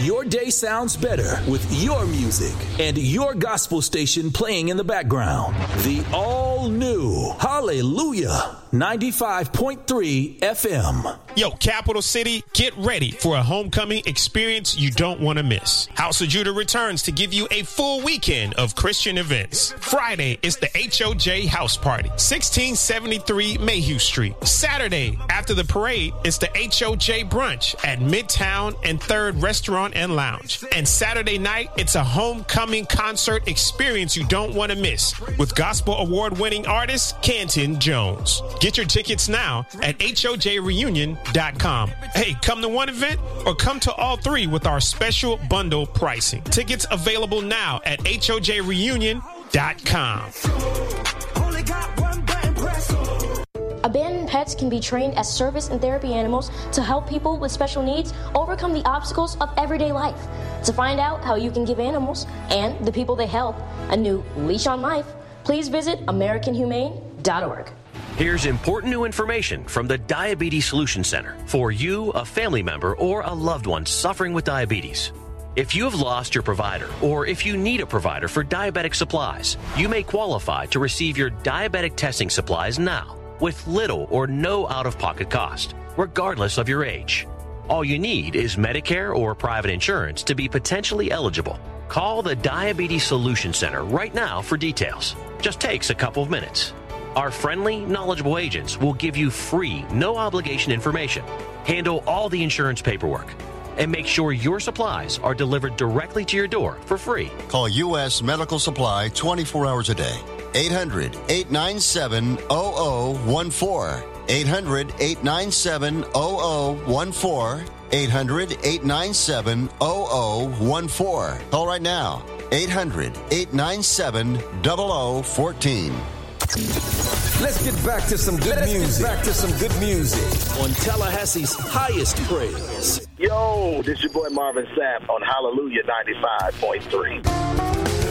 Your day sounds better with your music and your gospel station playing in the background. The all-new Hallelujah 95.3 FM. Yo, Capital City, get ready for a homecoming experience you don't want to miss. House of Judah returns to give you a full weekend of Christian events. Friday is the HOJ House Party, 1673 Mayhew Street. Saturday, after the parade, it's the HOJ Brunch at Midtown and 3rd Restaurant and Lounge. And Saturday night, it's a homecoming concert experience you don't want to miss with gospel award-winning artist Canton Jones. Get your tickets now at HOJReunion.com. Hey, come to one event or come to all three with our special bundle pricing. Tickets available now at HOJReunion.com. Abandoned pets can be trained as service and therapy animals to help people with special needs overcome the obstacles of everyday life. To find out how you can give animals and the people they help a new leash on life, please visit AmericanHumane.org. Here's important new information from the Diabetes Solution Center for you, a family member, or a loved one suffering with diabetes. If you have lost your provider, or if you need a provider for diabetic supplies, you may qualify to receive your diabetic testing supplies now with little or no out-of-pocket cost, regardless of your age. All you need is Medicare or private insurance to be potentially eligible. Call the Diabetes Solution Center right now for details. Just takes a couple of minutes. Our friendly, knowledgeable agents will give you free, no-obligation information, handle all the insurance paperwork, and make sure your supplies are delivered directly to your door for free. Call U.S. Medical Supply 24 hours a day. 800-897-0014. 800-897-0014. 800-897-0014. Call right now. 800-897-0014. Let's get back to some good music. On Tallahassee's highest praise. Yo, this your boy Marvin Sapp on Hallelujah 95.3.